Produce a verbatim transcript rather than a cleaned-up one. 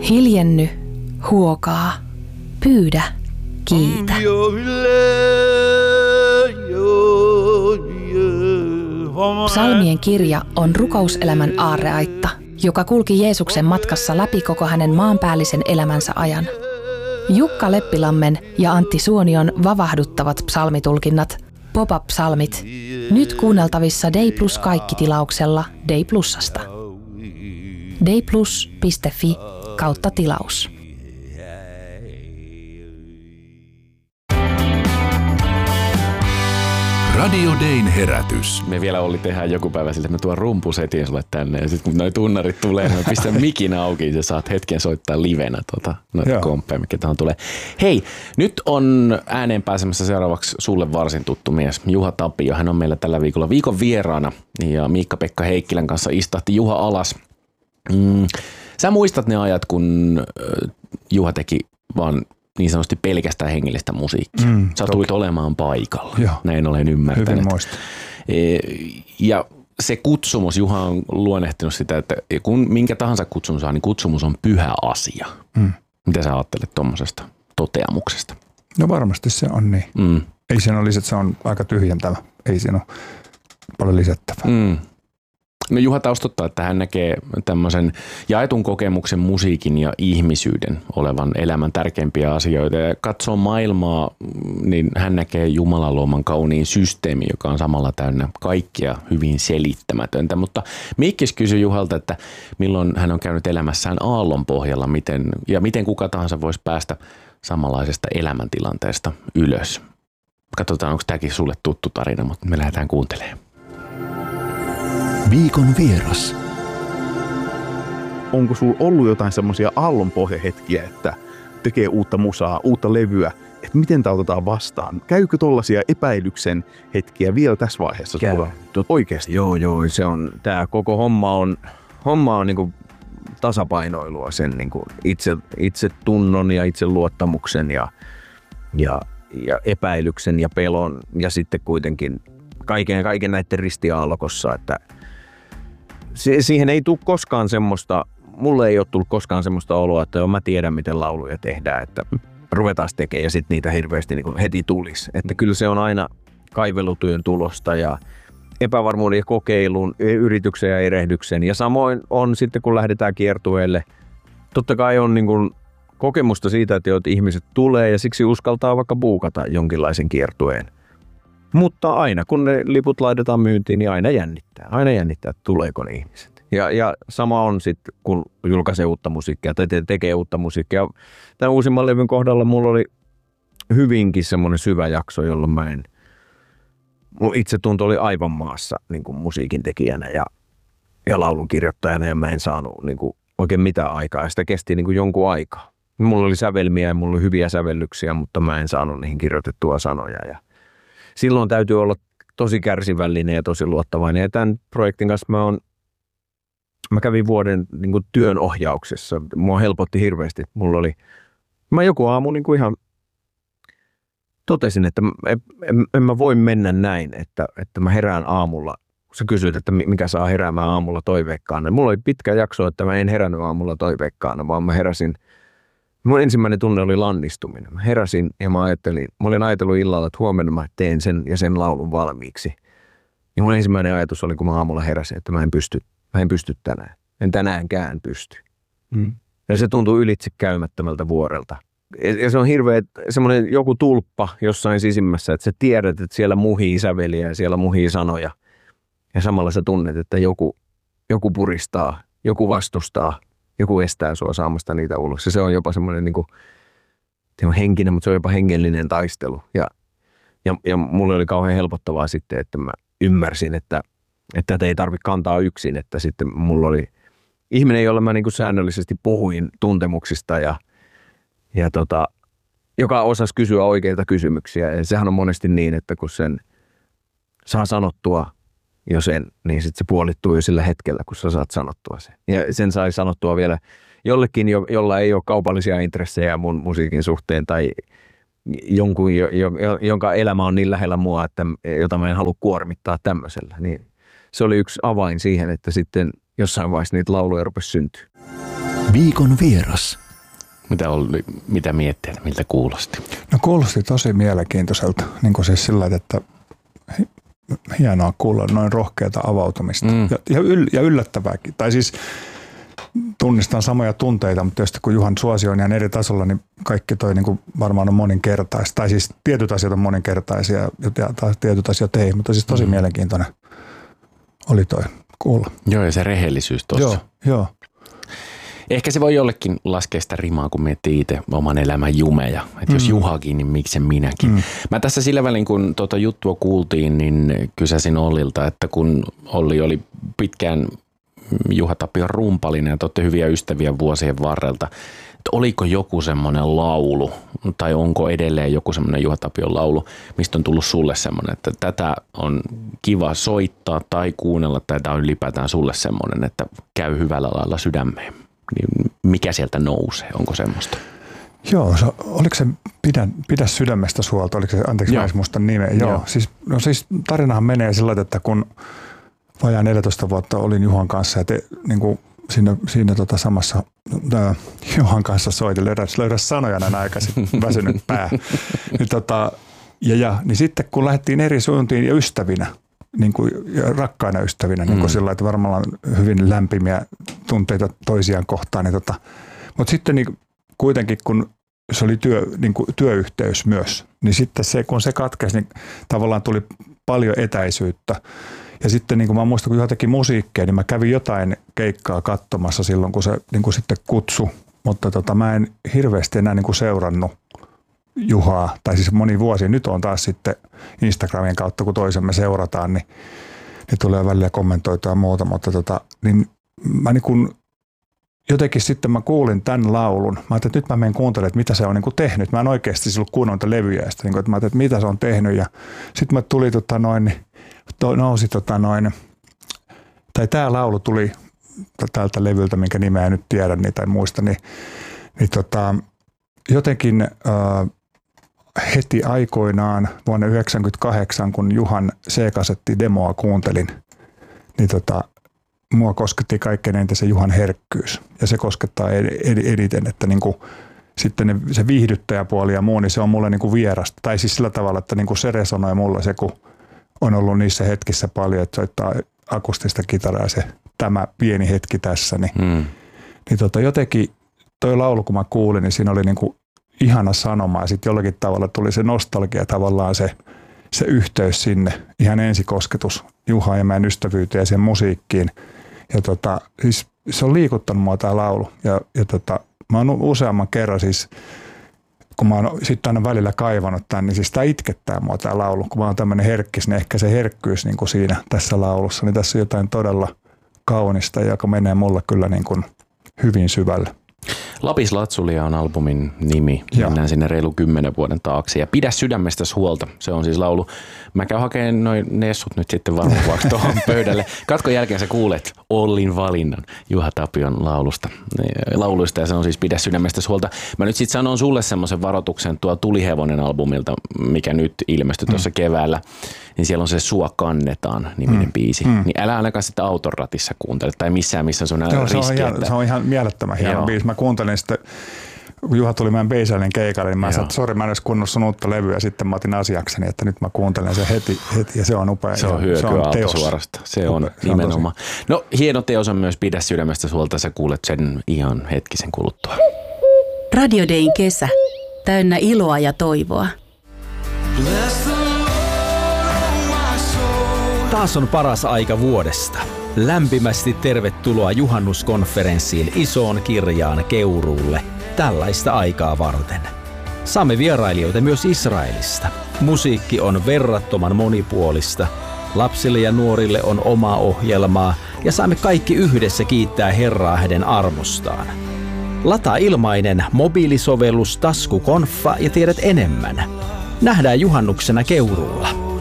Hiljenny, huokaa, pyydä, kiitä. Psalmien kirja on rukouselämän aarreaitta, joka kulki Jeesuksen matkassa läpi koko hänen maanpäällisen elämänsä ajan. Jukka Leppilammen ja Antti Suonion vavahduttavat psalmitulkinnat, pop-up-psalmit, nyt kuunneltavissa Day Plus kaikki-tilauksella Day Plusasta. dayplus piste fi kautta tilaus. Radio Dayn herätys. Me vielä oli tehdä joku päivä sille, että me tuon rumpusetin sulle tänne ja sitten kun noi tunnarit tulee, niin me pistän mikin auki ja saat hetken soittaa livenä tota, noita komppeja, mikä tähän tulee. Hei, nyt on ääneen pääsemässä seuraavaksi sulle varsin tuttu mies, Juha Tapio. Hän on meillä tällä viikolla viikon vieraana ja Miikka-Pekka Heikkilän kanssa istahti Juha alas. Mm, sä muistat ne ajat, kun Juha teki vaan niin sanotusti pelkästään hengellistä musiikkia. Mm, Satuit olemaan paikalla. Joo. Näin olen ymmärtänyt. Hyvin muista. Ja se kutsumus, Juha on luonnehtinut sitä, että kun minkä tahansa kutsumus saa, niin kutsumus on pyhä asia. Mm. Mitä sä ajattelet tuommoisesta toteamuksesta? No varmasti se on niin. Mm. Ei siinä ole lisätä, se on aika tyhjentävä. Ei siinä ole paljon lisättävää. Mm. No Juha taustottaa, että hän näkee tämmöisen jaetun kokemuksen, musiikin ja ihmisyyden olevan elämän tärkeimpiä asioita. Ja katsoo maailmaa, niin hän näkee Jumalan luoman kauniin systeemi, joka on samalla täynnä kaikkia hyvin selittämätöntä. Mutta Miikkis kysyi Juhalta, että milloin hän on käynyt elämässään aallon pohjalla miten, ja miten kuka tahansa voisi päästä samanlaisesta elämäntilanteesta ylös. Katsotaan, onko tämäkin sulle tuttu tarina, mutta me lähdetään kuuntelemaan. Viikon vieras. Onko sulla ollut jotain semmoisia aallonpohjahetkiä, että tekee uutta musaa, uutta levyä, että miten tämä otetaan vastaan? Käykö tollaisia epäilyksen hetkiä vielä tässä vaiheessa? Käy. Oikeasti? Joo, joo. Se on, tää koko homma on, homma on niinku tasapainoilua sen niinku itse, itse tunnon ja itse luottamuksen ja, ja, ja epäilyksen ja pelon ja sitten kuitenkin kaiken, kaiken näiden ristiaallokossa, että siihen ei tule koskaan semmoista, mulle ei ole tullut koskaan semmoista oloa, että joo, mä tiedän miten lauluja tehdään, että ruvetaan tekemään ja sitten niitä hirveästi niin kuin heti tulisi. Että kyllä se on aina kaivelutyön tulosta ja epävarmuuden ja kokeilun, yrityksen ja erehdyksen. Ja samoin on sitten kun lähdetään kiertueelle, totta kai on niin kuin kokemusta siitä, että ihmiset tulee ja siksi uskaltaa vaikka buukata jonkinlaisen kiertueen. Mutta aina kun ne liput laitetaan myyntiin, niin aina jännittää. Aina jännittää, että tuleeko ne ihmiset. Ja, ja sama on sitten, kun julkaisee uutta musiikkia tai te- tekee uutta musiikkia. Tämän uusimman levyn kohdalla mulla oli hyvinkin semmoinen syvä jakso, jolloin mä en... Mun itsetunto oli aivan maassa niin kuin musiikin tekijänä ja, ja laulun kirjoittajana ja mä en saanut niin kuin oikein mitään aikaa. Ja sitä kesti niin kuin jonkun aikaa. Mulla oli sävelmiä ja mulla oli hyviä sävellyksiä, mutta mä en saanut niihin kirjoitettua sanoja ja silloin täytyy olla tosi kärsivällinen ja tosi luottavainen. Ja tämän projektin kanssa mä, on, mä kävin vuoden niin kuin työn ohjauksessa. Mua helpotti hirveästi. Mulla oli, mä joku aamu niin kuin ihan totesin, että en, en, en mä voi mennä näin, että, että mä herään aamulla. Sä kysyit, että mikä saa heräämään aamulla toiveikkaana. Mulla oli pitkä jakso, että mä en herännyt aamulla toiveikkaana, vaan mä heräsin. Mun ensimmäinen tunne oli lannistuminen. Mä heräsin ja mä ajattelin, mä olin ajatellut illalla, että huomenna mä teen sen ja sen laulun valmiiksi. Ja mun ensimmäinen ajatus oli, kun mä aamulla heräsin, että mä en pysty, mä en pysty tänään. En tänäänkään pysty. Mm. Ja se tuntui ylitse käymättömältä vuorelta. Ja se on hirveä semmoinen joku tulppa jossain sisimmässä, että sä tiedät, että siellä muhii säveliä ja siellä muhii sanoja. Ja samalla sä tunnet, että joku, joku puristaa, joku vastustaa. Joku estää sua saamasta niitä ulos. Ja se on jopa semmoinen niin kuin, se on henkinen, mutta se on jopa hengellinen taistelu. Ja, ja, ja mulle oli kauhean helpottavaa sitten, että mä ymmärsin, että, että tätä ei tarvitse kantaa yksin. Että sitten mulla oli ihminen, jolla mä niin kuin säännöllisesti puhuin tuntemuksista ja, ja tota, joka osasi kysyä oikeita kysymyksiä. Ja sehän on monesti niin, että kun sen saa sanottua jo sen, niin sitten se puolittuu jo sillä hetkellä, kun sä saat sanottua sen. Ja sen sai sanottua vielä jollekin, jo, jolla ei ole kaupallisia intressejä mun musiikin suhteen tai jonkun, jo, jo, jonka elämä on niin lähellä mua, että, jota mä en halua kuormittaa tämmöisellä. Niin se oli yksi avain siihen, että sitten jossain vaiheessa niitä lauluja rupesi syntyä. Viikon vieras. Mitä, oli, mitä miettii, miltä kuulosti? No kuulosti tosi mielenkiintoiselta. Niin kuin siis sillä, että hienoa kuulla noin rohkeata avautumista. Mm. Ja, ja, yl, ja yllättävääkin. Tai siis tunnistan samoja tunteita, mutta tietysti kun Juhan suosio on ihan eri tasolla, niin kaikki toi niin kuin varmaan on moninkertaista. Tai siis tietyt asiat on moninkertaisia ja taas tietyt asiat ei. Mutta siis tosi mm. mielenkiintoinen oli toi kuulla. Joo, ja se rehellisyys tuossa. Joo, joo. Ehkä se voi jollekin laskea sitä rimaa, kun miettii itse oman elämän jumeja. Että jos mm. Juhakin, niin miksen minäkin. Mm. Mä tässä sillä välin, kun tuota juttua kuultiin, niin kysäsin Ollilta, että kun Olli oli pitkään Juha Tapion rumpalinen ja te olette hyviä ystäviä vuosien varrelta, että oliko joku semmoinen laulu tai onko edelleen joku semmoinen Juha Tapion laulu, mistä on tullut sulle semmoinen, että tätä on kiva soittaa tai kuunnella tai tämä on ylipäätään sulle semmoinen, että käy hyvällä lailla sydämeen. Niin mikä sieltä nousee? Onko semmoista? Joo, se, oliko se pidä, pidä sydämestä huolta? Oliko se, anteeksi mä muistan nimeä. Joo, Joo. Siis, no siis tarinahan menee sillä tavalla, että kun vajaa neljätoista vuotta olin Juhan kanssa ja te, niin kuin siinä, siinä tota samassa äh, Juhan kanssa soitin, löydäs, löydäs sanoja näin aikaisin, väsynyt pää. Niin, tota, ja, ja, niin sitten kun lähdettiin eri suuntiin ja ystävinä, niin kuin, ja rakkaina ystävinä, mm. niin kuin sillä, että varmaan on hyvin lämpimiä tunteita toisiaan kohtaan. Niin tota, mutta sitten niin kuitenkin, kun se oli työ, niin kuin työyhteys myös, niin sitten se, kun se katkesi, niin tavallaan tuli paljon etäisyyttä. Ja sitten niin kuin mä muistan, kun Juha teki musiikkia, niin mä kävin jotain keikkaa katsomassa silloin, kun se niin kuin sitten kutsui. Mutta tota, mä en hirveästi enää niin kuin seurannut Juhaa, tai siis moni vuosi. Nyt on taas sitten Instagramin kautta, kun toisemme seurataan, niin, niin tulee välillä kommentoitua ja muuta. Mutta tota, niin mä niin kuin jotenkin sitten mä kuulin tämän laulun. Mä ajattelin, että nyt mä menen kuuntelemaan, että mitä se on niin kuin tehnyt. Mä en oikeasti silloin kuunnellut niitä levyjä. Sitä, niin kuin, että mä ajattelin, että mitä se on tehnyt. Ja sitten mä tuli tota noin, to, nousi tota noin, tai tämä laulu tuli tältä levyltä, minkä nimeä en nyt tiedä niin, tai muista, niin, niin tota, jotenkin äh, heti aikoinaan vuonna yhdeksänkymmentäkahdeksan, kun Juhan C-kasetti-demoa kuuntelin, niin tota, mua kosketti kaikkein eniten se Juhan herkkyys. Ja se koskettaa eniten, että niinku, sitten ne, se viihdyttäjäpuoli ja muu, niin se on mulle niinku vierasta. Tai siis sillä tavalla, että niinku se resonoi mulle se, kun on ollut niissä hetkissä paljon, että soittaa akustista kitaraa se tämä pieni hetki tässä. Niin, mm. niin tota, jotenkin toi laulu, kun mä kuulin, niin siinä oli niinku ihana sanoma. Ja sitten jollakin tavalla tuli se nostalgia, tavallaan se, se yhteys sinne. Ihan ensikosketus Juhaan ja meidän ystävyyteen ja sen musiikkiin. Ja tota, siis se on liikuttanut mua tää laulu. Ja, ja tota, mä oon useamman kerran siis, kun mä oon sitten aina välillä kaivannut tämän, niin siis tää itkettää mua tää laulu. Kun mä oon tämmönen herkkis, niin ehkä se herkkyys niin kuin siinä tässä laulussa, niin tässä on jotain todella kaunista, joka menee mulle kyllä niin kuin hyvin syvälle. Lapis Latsulia on albumin nimi. Mennään sinne reilu kymmenen vuoden taakse. Ja Pidä sydämestäsi huolta. Se on siis laulu. Mä käyn hakemaan noin nessut nyt sitten varmuvaksi tuohon pöydälle. Katkon jälkeen sä kuulet Ollin valinnan Juha Tapion laulusta. lauluista ja se on siis Pidä sydämestäsi huolta. Mä nyt sitten sanon sulle semmoisen varoituksen tuo Tulihevonen albumilta, mikä nyt ilmestyi tuossa mm. keväällä. Niin siellä on se Sua kannetaan -niminen mm. biisi. Mm. Niin älä ainakaan sitä auton ratissa kuuntele tai missään, missä sun on riski. Se on ihan, se on ihan mielettömän hieno biisi. Mä kuuntelin sitten, kun Juha tuli meidän Beisälin keikalle, niin mä sanoin, että sori, mä en edes kuunnellut sun uutta levyä, ja sitten mä otin asiakseni, että nyt mä kuuntelen se heti, heti ja se on upea. Se on hyökyaalto suorasta. Se on upea, nimenomaan. Se on no hieno teos on myös Pidä sydämestä huolta, sä kuulet sen ihan hetkisen kuluttua. Radio Dayn kesä, täynnä iloa ja toivoa. Taas on paras aika vuodesta. Lämpimästi tervetuloa juhannuskonferenssiin Isoon Kirjaan Keuruulle tällaista aikaa varten. Saamme vierailijoita myös Israelista. Musiikki on verrattoman monipuolista. Lapsille ja nuorille on omaa ohjelmaa ja saamme kaikki yhdessä kiittää Herraa hänen armostaan. Lataa ilmainen mobiilisovellus Taskukonfa ja tiedät enemmän. Nähdään juhannuksena Keuruulla.